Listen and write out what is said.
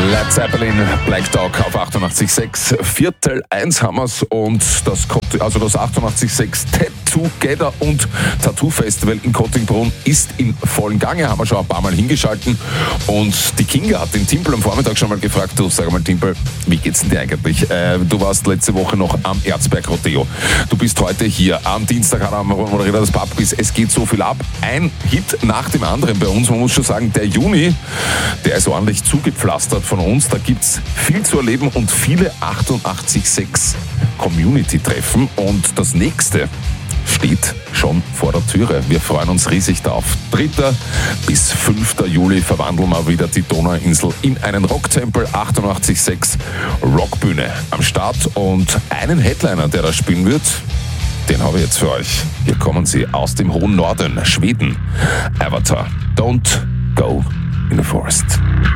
Led Zeppelin, Black Dog auf 88.6. Viertel 1 haben wir's und das 88.6 Together und Tattoo Festival in Kottingbrunn ist in vollen Gange. Haben wir schon ein paar Mal hingeschalten und die Kinga hat den Timpel am Vormittag schon mal gefragt, du sag mal Timpel, wie geht's denn dir eigentlich? Du warst letzte Woche noch am Erzberg Rodeo. Du bist heute hier. Am Dienstag hat er moderiert das Pubquiz. Es geht so viel ab. Ein Hit nach dem anderen bei uns. Man muss schon sagen, der Juni, der ist ordentlich zugepflastert von uns. Da gibt's viel zu erleben und viele 88.6 Community-Treffen. Und das nächste steht schon vor der Türe. Wir freuen uns riesig darauf. 3. bis 5. Juli verwandeln wir wieder die Donauinsel in einen Rocktempel. 88.6 Rockbühne am Start und einen Headliner, der da spielen wird, den habe ich jetzt für euch. Hier kommen sie aus dem hohen Norden, Schweden. Avatar, Don't Go in the Forest.